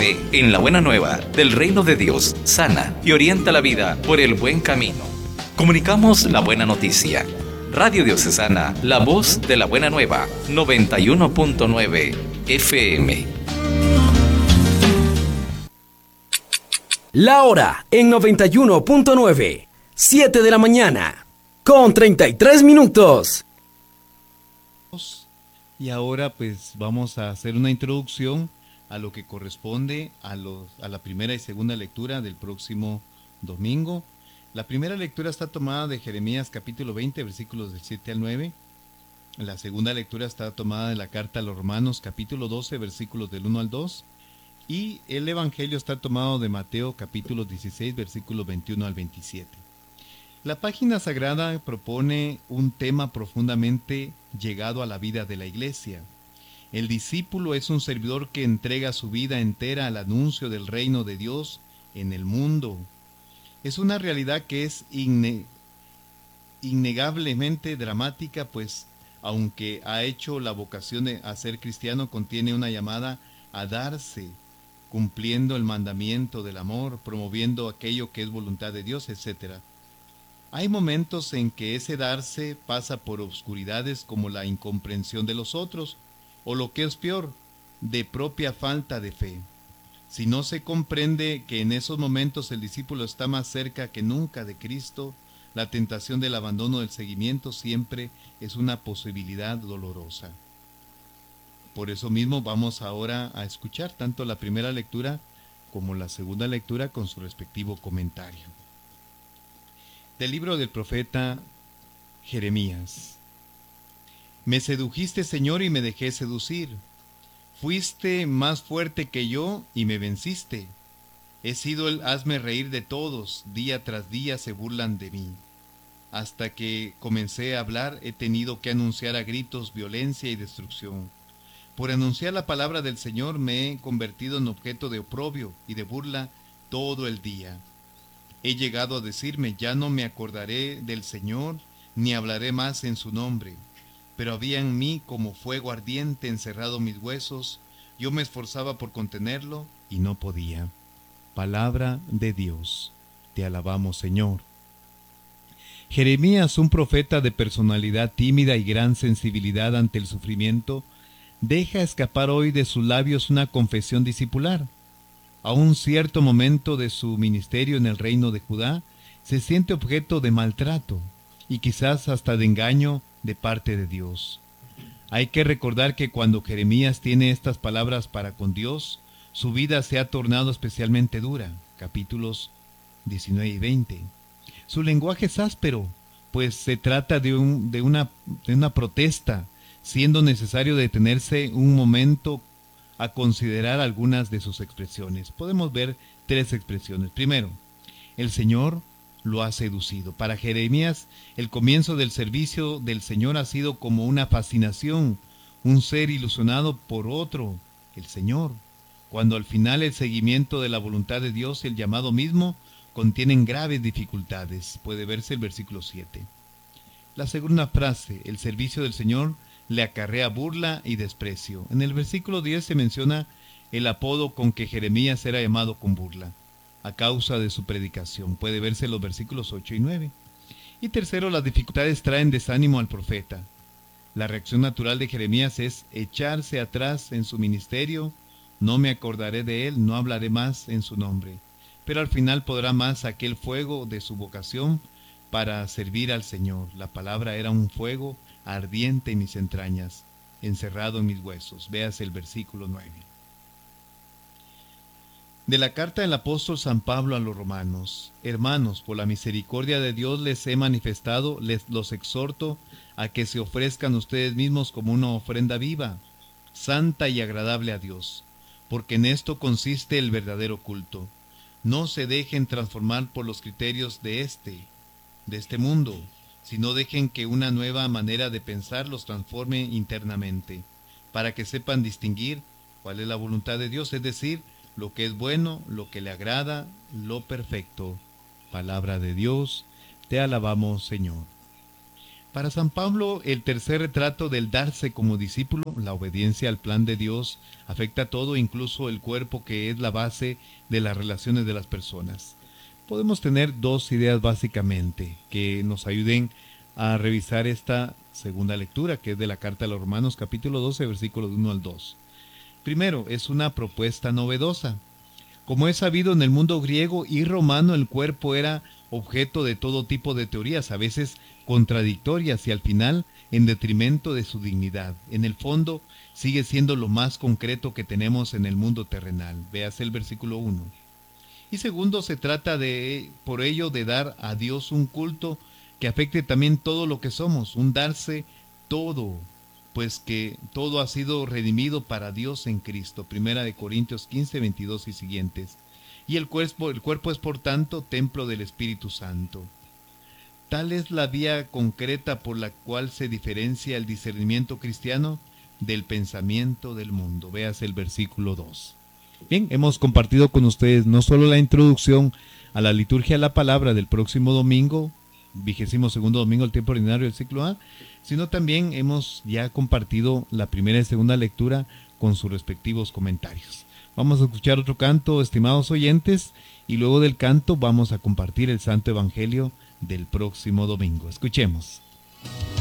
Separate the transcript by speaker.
Speaker 1: fe en la buena nueva del reino de Dios sana y orienta la vida por el buen camino. Comunicamos la buena noticia. Radio Diocesana, la voz de la buena nueva, 91.9 FM.
Speaker 2: La hora en 91.9, 7 de la mañana, con 33 minutos.
Speaker 3: Y ahora pues vamos a hacer una introducción a lo que corresponde a la primera y segunda lectura del próximo domingo. La primera lectura está tomada de Jeremías capítulo 20, versículos del 7 al 9. La segunda lectura está tomada de la carta a los Romanos capítulo 12, versículos del 1 al 2. Y el Evangelio está tomado de Mateo capítulo 16, versículos 21 al 27. La página sagrada propone un tema profundamente llegado a la vida de la Iglesia. El discípulo es un servidor que entrega su vida entera al anuncio del reino de Dios en el mundo. Es una realidad que es innegablemente dramática, pues aunque ha hecho la vocación a ser cristiano, contiene una llamada a darse, cumpliendo el mandamiento del amor, promoviendo aquello que es voluntad de Dios, etc. Hay momentos en que ese darse pasa por obscuridades como la incomprensión de los otros, o lo que es peor, de propia falta de fe. Si no se comprende que en esos momentos el discípulo está más cerca que nunca de Cristo, la tentación del abandono del seguimiento siempre es una posibilidad dolorosa. Por eso mismo vamos ahora a escuchar tanto la primera lectura como la segunda lectura con su respectivo comentario. Del libro del profeta Jeremías. Me sedujiste, Señor, y me dejé seducir. Fuiste más fuerte que yo y me venciste. He sido el hazme reír de todos, día tras día se burlan de mí. Hasta que comencé a hablar he tenido que anunciar a gritos violencia y destrucción. Por anunciar la palabra del Señor me he convertido en objeto de oprobio y de burla todo el día. He llegado a decirme, ya no me acordaré del Señor, ni hablaré más en su nombre. Pero había en mí como fuego ardiente encerrado mis huesos, yo me esforzaba por contenerlo y no podía. Palabra de Dios, te alabamos, Señor. Jeremías, un profeta de personalidad tímida y gran sensibilidad ante el sufrimiento, deja escapar hoy de sus labios una confesión discipular. A un cierto momento de su ministerio en el reino de Judá, se siente objeto de maltrato y quizás hasta de engaño de parte de Dios. Hay que recordar que cuando Jeremías tiene estas palabras para con Dios, su vida se ha tornado especialmente dura, capítulos 19 y 20. Su lenguaje es áspero, pues se trata de una protesta, siendo necesario detenerse un momento a considerar algunas de sus expresiones. Podemos ver tres expresiones. Primero, el Señor lo ha seducido. Para Jeremías, el comienzo del servicio del Señor ha sido como una fascinación, un ser ilusionado por otro, el Señor, cuando al final el seguimiento de la voluntad de Dios y el llamado mismo contienen graves dificultades. Puede verse el versículo 7. La segunda frase, el servicio del Señor le acarrea burla y desprecio. En el versículo 10 se menciona el apodo con que Jeremías era llamado con burla, a causa de su predicación. Puede verse los versículos 8 y 9. Y tercero, las dificultades traen desánimo al profeta. La reacción natural de Jeremías es echarse atrás en su ministerio. No me acordaré de él, no hablaré más en su nombre. Pero al final podrá más aquel fuego de su vocación para servir al Señor. La palabra era un fuego ardiente en mis entrañas, encerrado en mis huesos. Véase el versículo 9. De la carta del apóstol San Pablo a los romanos. Hermanos, por la misericordia de Dios les he manifestado, los exhorto a que se ofrezcan ustedes mismos como una ofrenda viva, santa y agradable a Dios, porque en esto consiste el verdadero culto. No se dejen transformar por los criterios de este mundo, sino dejen que una nueva manera de pensar los transforme internamente, para que sepan distinguir cuál es la voluntad de Dios, es decir, lo que es bueno, lo que le agrada, lo perfecto. Palabra de Dios, te alabamos, Señor. Para San Pablo, el tercer retrato del darse como discípulo, la obediencia al plan de Dios, afecta a todo, incluso el cuerpo, que es la base de las relaciones de las personas. Podemos tener dos ideas básicamente que nos ayuden a revisar esta segunda lectura, que es de la carta a los Romanos, capítulo 12, versículos 1 al 2. Primero, es una propuesta novedosa. Como es sabido, en el mundo griego y romano el cuerpo era objeto de todo tipo de teorías, a veces contradictorias y al final en detrimento de su dignidad. En el fondo sigue siendo lo más concreto que tenemos en el mundo terrenal. Véase el versículo 1. Y segundo, se trata por ello de dar a Dios un culto que afecte también todo lo que somos, un darse todo, pues que todo ha sido redimido para Dios en Cristo. Primera de Corintios 15, 22 y siguientes. Y el cuerpo es por tanto templo del Espíritu Santo. Tal es la vía concreta por la cual se diferencia el discernimiento cristiano del pensamiento del mundo. Véase el versículo 2. Bien, hemos compartido con ustedes no solo la introducción a la liturgia de la palabra del próximo domingo, 22º domingo del tiempo ordinario del ciclo A, sino también hemos ya compartido la primera y segunda lectura con sus respectivos comentarios. Vamos a escuchar otro canto, estimados oyentes, y luego del canto vamos a compartir el Santo Evangelio del próximo domingo. Escuchemos.